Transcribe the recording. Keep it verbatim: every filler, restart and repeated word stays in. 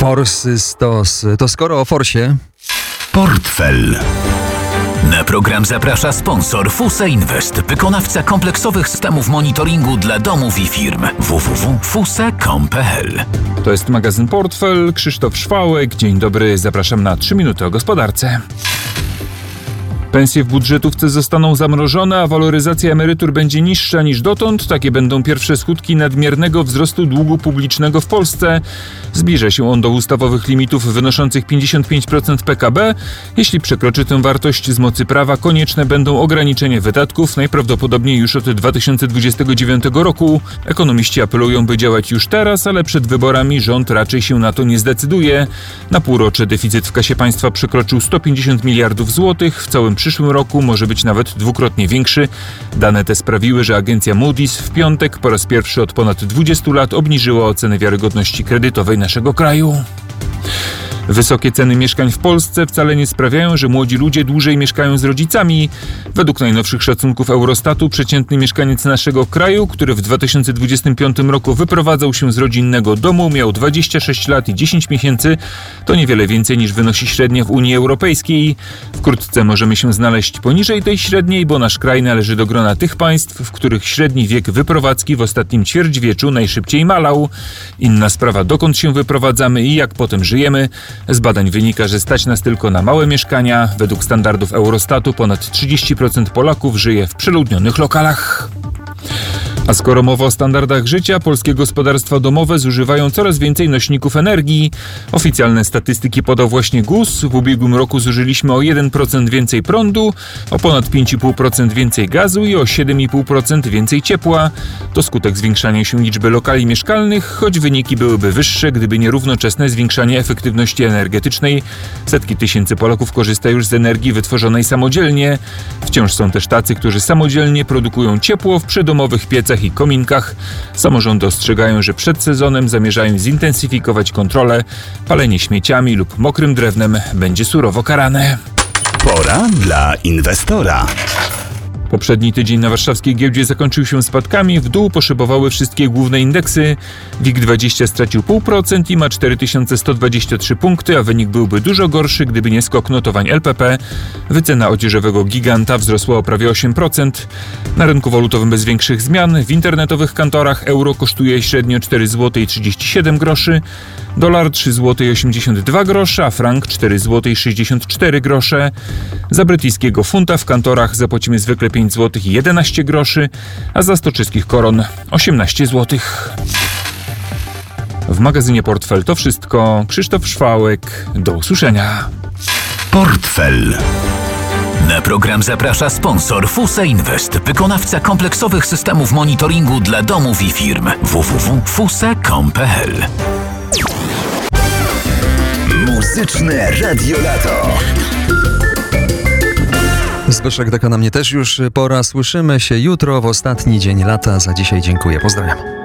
Forsystos. To skoro o Forsie... Portfel. Na program zaprasza sponsor Fusa Invest, wykonawca kompleksowych systemów monitoringu dla domów i firm. w w w kropka fusa kropka com kropka p l. To jest magazyn Portfel, Krzysztof Szwałek. Dzień dobry, zapraszam na trzy minuty o gospodarce. Pensje w budżetówce zostaną zamrożone, a waloryzacja emerytur będzie niższa niż dotąd. Takie będą pierwsze skutki nadmiernego wzrostu długu publicznego w Polsce. Zbliża się on do ustawowych limitów wynoszących pięćdziesiąt pięć procent P K B. Jeśli przekroczy tę wartość z mocy prawa, konieczne będą ograniczenia wydatków, najprawdopodobniej już od dwa tysiące dwudziestego dziewiątego roku. Ekonomiści apelują, by działać już teraz, ale przed wyborami rząd raczej się na to nie zdecyduje. Na półrocze deficyt w kasie państwa przekroczył sto pięćdziesiąt miliardów złotych. W całym przyszłym roku może być nawet dwukrotnie większy. Dane te sprawiły, że agencja Moody's w piątek po raz pierwszy od ponad dwudziestu lat obniżyła ocenę wiarygodności kredytowej naszego kraju. Wysokie ceny mieszkań w Polsce wcale nie sprawiają, że młodzi ludzie dłużej mieszkają z rodzicami. Według najnowszych szacunków Eurostatu przeciętny mieszkaniec naszego kraju, który w dwa tysiące dwudziestym piątym roku wyprowadzał się z rodzinnego domu, miał dwadzieścia sześć lat i dziesięć miesięcy. To niewiele więcej niż wynosi średnia w Unii Europejskiej. Wkrótce możemy się znaleźć poniżej tej średniej, bo nasz kraj należy do grona tych państw, w których średni wiek wyprowadzki w ostatnim ćwierćwieczu najszybciej malał. Inna sprawa, dokąd się wyprowadzamy i jak potem żyjemy. Z badań wynika, że stać nas tylko na małe mieszkania. Według standardów Eurostatu ponad trzydzieści procent Polaków żyje w przeludnionych lokalach. A skoro mowa o standardach życia, polskie gospodarstwa domowe zużywają coraz więcej nośników energii. Oficjalne statystyki podał właśnie G U S. W ubiegłym roku zużyliśmy o jeden procent więcej prądu, o ponad pięć i pół procent więcej gazu i o siedem i pół procent więcej ciepła. To skutek zwiększania się liczby lokali mieszkalnych, choć wyniki byłyby wyższe, gdyby nie równoczesne zwiększanie efektywności energetycznej. Setki tysięcy Polaków korzysta już z energii wytworzonej samodzielnie. Wciąż są też tacy, którzy samodzielnie produkują ciepło w przydomowych piecach i kominkach. Samorządy ostrzegają, że przed sezonem zamierzają zintensyfikować kontrolę. Palenie śmieciami lub mokrym drewnem będzie surowo karane. Pora dla inwestora. Poprzedni tydzień na warszawskiej giełdzie zakończył się spadkami. W dół poszybowały wszystkie główne indeksy. WIG dwadzieścia stracił zero przecinek pięć procent i ma cztery tysiące sto dwadzieścia trzy punkty, a wynik byłby dużo gorszy, gdyby nie skok notowań L P P. Wycena odzieżowego giganta wzrosła o prawie osiem procent. Na rynku walutowym bez większych zmian. W internetowych kantorach euro kosztuje średnio cztery złote i trzydzieści siedem groszy, dolar trzy złote i osiemdziesiąt dwa grosze, a frank cztery złote i sześćdziesiąt cztery grosze. Za brytyjskiego funta w kantorach zapłacimy zwykle pięć złotych i jedenaście groszy, a za sto czeskich koron osiemnaście złotych. W magazynie Portfel to wszystko. Krzysztof Szwałek. Do usłyszenia. Portfel. Na program zaprasza sponsor Fusa Invest, wykonawca kompleksowych systemów monitoringu dla domów i firm. w w w kropka fusa kropka com kropka p l. Muzyczne Radio Lato. Zbyszek Deka na mnie też już pora. Słyszymy się jutro w ostatni dzień lata. Za dzisiaj dziękuję. Pozdrawiam.